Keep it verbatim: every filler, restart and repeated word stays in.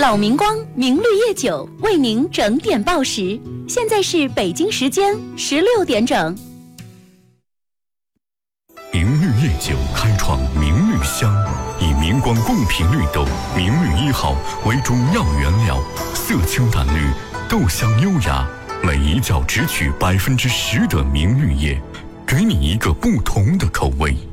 老明光明绿叶酒为您整点报时，现在是北京时间十六点整。 明绿叶酒开创明绿香，以明光贡品绿豆明绿一号为主要原料，色清淡绿，豆香优雅，每一角只取百分之十的明绿叶，给你一个不同的口味。